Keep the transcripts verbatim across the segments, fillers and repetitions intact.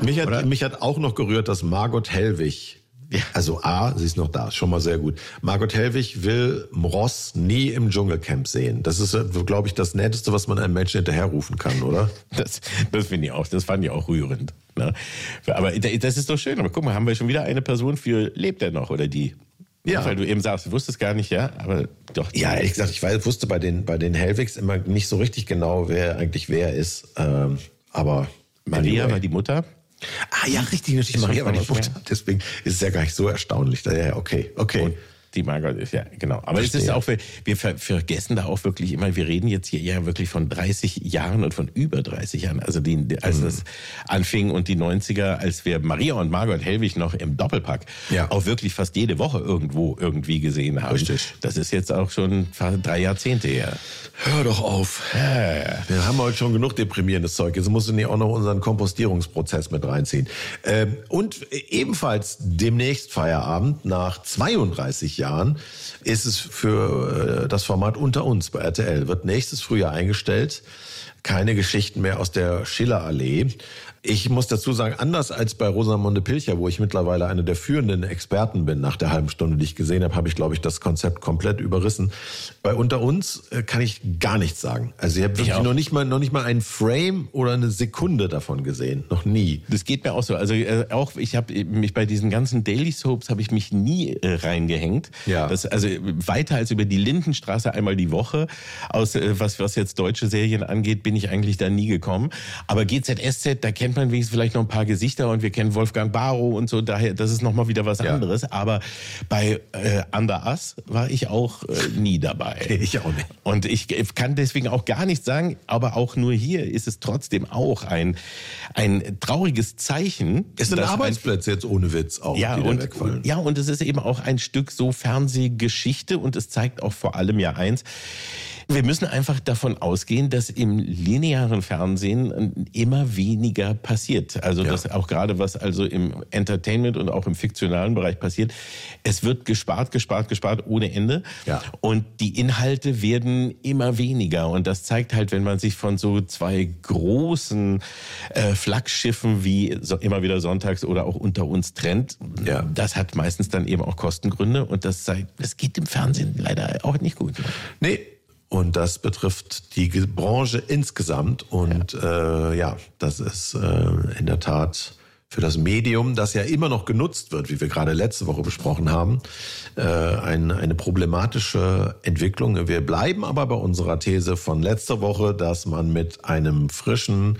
Mich hat, mich hat auch noch gerührt, dass Margot Hellwig, ja. also A, sie ist noch da, ist schon mal sehr gut. Margot Hellwig will Ross nie im Dschungelcamp sehen. Das ist, glaube ich, das Netteste, was man einem Menschen hinterherrufen kann, oder? Das, das finde ich auch, das fand ich auch rührend. Ne? Aber das ist doch schön. Aber guck mal, haben wir schon wieder eine Person für, lebt er noch oder die? Ja. Weil du eben sagst, du wusstest gar nicht, ja, aber doch. Ja, ehrlich gesagt, ich weiß, wusste bei den, bei den Hellwigs immer nicht so richtig genau, wer eigentlich wer ist. Ähm, aber Maria anyway. War die Mutter. Ah ja, richtig, natürlich. Maria war die Mutter. Deswegen ist es ja gar nicht so erstaunlich. Ja, okay, okay. Und die Margot ist, ja, genau. Aber Verstehe. Es ist auch, wir vergessen da auch wirklich immer, wir reden jetzt hier ja wirklich von dreißig Jahren und von über dreißig Jahren. Also die, als mhm. das anfing und die neunziger, als wir Maria und Margot Hellwig noch im Doppelpack ja. auch wirklich fast jede Woche irgendwo irgendwie gesehen haben. Richtig. Das ist jetzt auch schon fast drei Jahrzehnte her. Hör doch auf. Ja, ja. Wir haben heute schon genug deprimierendes Zeug. Jetzt musst du nicht auch noch unseren Kompostierungsprozess mit reinziehen. Ähm, und ebenfalls demnächst Feierabend nach zweiunddreißig Jahren ist es für das Format Unter uns bei R T L. Wird nächstes Frühjahr eingestellt. Keine Geschichten mehr aus der Schillerallee. Ich muss dazu sagen, anders als bei Rosamunde Pilcher, wo ich mittlerweile eine der führenden Experten bin, nach der halben Stunde, die ich gesehen habe, habe ich, glaube ich, das Konzept komplett überrissen. Bei Unter uns kann ich gar nichts sagen. Also ich habe wirklich noch nicht mal noch nicht mal einen Frame oder eine Sekunde davon gesehen. Noch nie. Das geht mir auch so. Also äh, auch ich habe mich bei diesen ganzen Daily Soaps habe ich mich nie äh, reingehängt. Ja. Das, also weiter als über die Lindenstraße einmal die Woche, aus äh, was was jetzt deutsche Serien angeht, bin ich eigentlich da nie gekommen. Aber G Z S Z, da kennt man wenigstens vielleicht noch ein paar Gesichter und wir kennen Wolfgang Barrow und so, daher, das ist nochmal wieder was ja. anderes. Aber bei äh, Under Us war ich auch äh, nie dabei. Ich auch nicht. Und ich kann deswegen auch gar nichts sagen, aber auch nur hier ist es trotzdem auch ein, ein trauriges Zeichen. Es sind Arbeitsplätze ein, jetzt ohne Witz auch, ja, die und, wegfallen. Ja, und es ist eben auch ein Stück so Fernsehgeschichte und es zeigt auch vor allem ja eins, wir müssen einfach davon ausgehen, dass im linearen Fernsehen immer weniger passiert. Also ja. das auch gerade was also im Entertainment und auch im fiktionalen Bereich passiert. Es wird gespart, gespart, gespart ohne Ende. Ja. Und die Inhalte werden immer weniger. Und das zeigt halt, wenn man sich von so zwei großen äh, Flaggschiffen wie so, immer wieder sonntags oder auch Unter uns trennt, ja. das hat meistens dann eben auch Kostengründe. Und das, sei, das geht im Fernsehen leider auch nicht gut. Nee. Und das betrifft die Branche insgesamt. Und ja, äh, ja das ist äh, in der Tat für das Medium, das ja immer noch genutzt wird, wie wir gerade letzte Woche besprochen haben, äh, ein, eine problematische Entwicklung. Wir bleiben aber bei unserer These von letzter Woche, dass man mit einem frischen,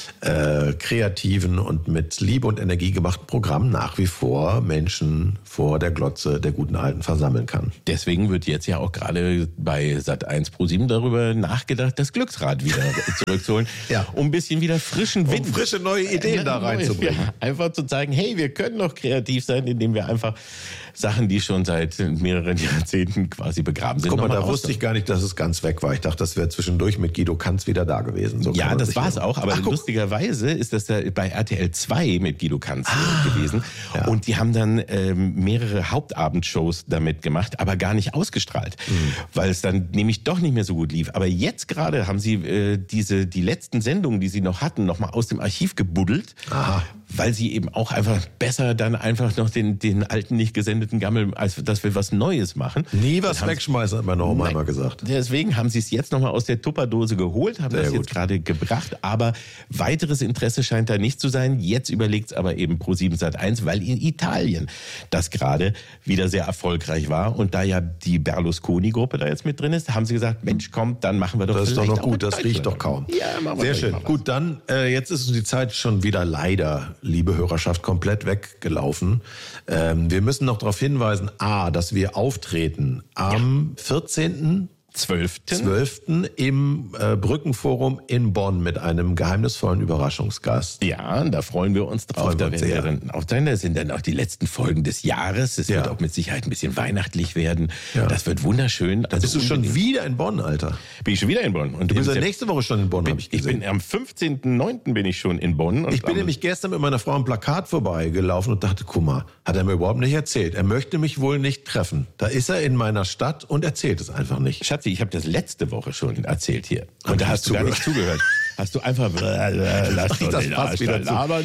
äh, kreativen und mit Liebe und Energie gemachten Programm nach wie vor Menschen vor der Glotze der guten Alten versammeln kann. Deswegen wird jetzt ja auch gerade bei Sat eins Pro sieben darüber nachgedacht, das Glücksrad wieder zurückzuholen, ja. um ein bisschen wieder frischen Wind, um frische neue Ideen äh, da reinzubringen. Ja, einfach zu zeigen, hey, wir können noch kreativ sein, indem wir einfach Sachen, die schon seit mehreren Jahrzehnten quasi begraben sind. Guck mal, da wusste ich gar nicht, dass es ganz weg war. Ich dachte, das wäre zwischendurch mit Guido Kanz wieder da gewesen. So ja, das war es auch. Aber Ach, lustigerweise ist das da bei R T L zwei mit Guido Kanz ah, gewesen. Ja. Und die haben dann ähm, mehrere Hauptabendshows damit gemacht, aber gar nicht ausgestrahlt, mhm. weil es dann nämlich doch nicht mehr so gut lief. Aber jetzt gerade haben sie äh, diese die letzten Sendungen, die sie noch hatten, nochmal aus dem Archiv gebuddelt. Aha. Weil sie eben auch einfach besser dann einfach noch den, den alten, nicht gesendeten Gammel, als dass wir was Neues machen. Nie was wegschmeißen, hat meine Oma immer gesagt. Deswegen haben sie es jetzt nochmal aus der Tupperdose geholt, haben Sehr das gut. jetzt gerade gebracht, aber weiteres Interesse scheint da nicht zu sein. Jetzt überlegt es aber eben Pro sieben Sat eins, weil in Italien das gerade wieder sehr erfolgreich war und da ja die Berlusconi-Gruppe da jetzt mit drin ist, haben sie gesagt, Mensch, komm, dann machen wir doch das vielleicht ist doch noch auch gut, das riecht doch kaum. Ja, machen wir Sehr schön. Gut, dann äh, jetzt ist uns die Zeit schon wieder leider, liebe Hörerschaft, komplett weggelaufen. Ähm, wir müssen noch darauf hinweisen, a, dass wir auftreten am ja. vierzehnten zwölften im äh, Brückenforum in Bonn mit einem geheimnisvollen Überraschungsgast. Ja, da freuen wir uns drauf. Da werden wir dann auch sein. Das sind dann auch die letzten Folgen des Jahres. Es ja. wird auch mit Sicherheit ein bisschen weihnachtlich werden. Ja. Das wird wunderschön. Da bist also du schon wieder in Bonn, Alter. Bin ich schon wieder in Bonn. Und du bist ja nächste Woche schon in Bonn, habe ich gesehen. Ich bin am fünfzehnten neunten bin ich schon in Bonn. Und ich bin nämlich gestern mit meiner Frau am Plakat vorbeigelaufen und dachte, guck mal, hat er mir überhaupt nicht erzählt. Er möchte mich wohl nicht treffen. Da ist er in meiner Stadt und erzählt es einfach nicht. Schatzi, ich habe das letzte Woche schon erzählt hier. Und da hast du gar nicht zugehört. Hast du einfach lass doch den Arsch da labern.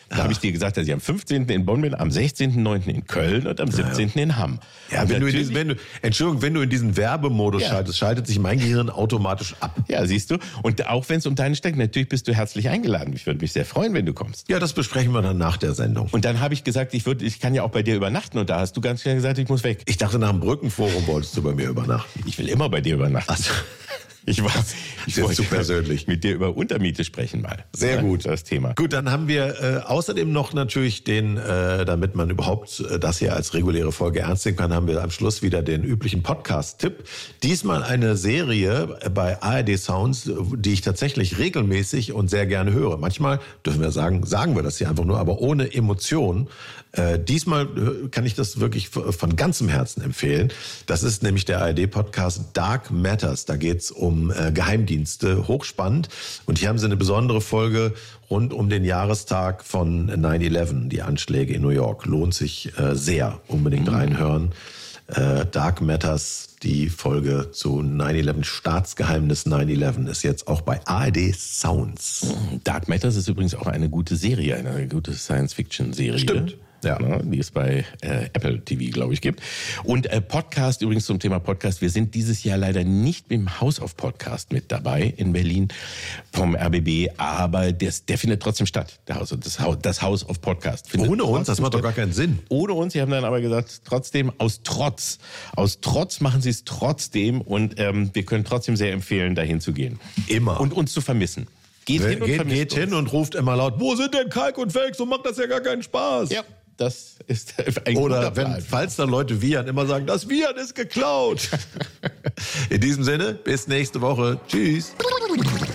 Da ja. habe ich dir gesagt, dass ich am fünfzehnten in Bonn bin, am sechzehnten neunten in Köln und am siebzehnten Ja, ja. in Hamm. Ja, wenn du in diesen, wenn du, Entschuldigung, wenn du in diesen Werbemodus ja. schaltest, schaltet sich mein Gehirn automatisch ab. Ja, siehst du. Und auch wenn es um deine Strecke, natürlich bist du herzlich eingeladen. Ich würde mich sehr freuen, wenn du kommst. Ja, das besprechen wir dann nach der Sendung. Und dann habe ich gesagt, ich würde, ich kann ja auch bei dir übernachten. Und da hast du ganz schnell gesagt, ich muss weg. Ich dachte, nach dem Brückenforum wolltest du bei mir übernachten. Ich will immer bei dir übernachten. Ach so. Ich war, ich wollte zu persönlich mit dir über Untermiete sprechen mal. Sehr ja, gut, das Thema. Gut, dann haben wir äh, außerdem noch natürlich den, äh, damit man überhaupt äh, das hier als reguläre Folge ernst nehmen kann, haben wir am Schluss wieder den üblichen Podcast-Tipp. Diesmal eine Serie bei A R D Sounds, die ich tatsächlich regelmäßig und sehr gerne höre. Manchmal dürfen wir sagen, sagen wir das hier einfach nur, aber ohne Emotion. Äh, diesmal kann ich das wirklich von ganzem Herzen empfehlen. Das ist nämlich der A R D-Podcast Dark Matters. Da geht's um äh, Geheimdienste, hochspannend. Und hier haben sie eine besondere Folge rund um den Jahrestag von neun elf, die Anschläge in New York. Lohnt sich äh, sehr. Unbedingt mhm. reinhören. Äh, Dark Matters, die Folge zu neun elf, Staatsgeheimnis neun elf, ist jetzt auch bei A R D Sounds. Dark Matters ist übrigens auch eine gute Serie, eine gute Science-Fiction-Serie. Stimmt. Ja, ne, die es bei äh, Apple T V, glaube ich, gibt. Und äh, Podcast, übrigens zum Thema Podcast, wir sind dieses Jahr leider nicht im House of Podcast mit dabei in Berlin vom R B B, aber das, der findet trotzdem statt, der House, das, Haus, das House of Podcast. Ohne uns, das macht doch gar keinen Sinn. Ohne uns, sie haben dann aber gesagt, trotzdem aus Trotz, aus Trotz machen sie es trotzdem und ähm, wir können trotzdem sehr empfehlen, dahin zu gehen. Immer. Und uns zu vermissen. Geht, hin und, geht, geht hin und ruft immer laut, wo sind denn Kalk und Felk, so macht das ja gar keinen Spaß. Ja. Das ist ein Oder wenn, falls dann Leute wiehern, immer sagen, das Wiehern ist geklaut. In diesem Sinne, bis nächste Woche. Tschüss.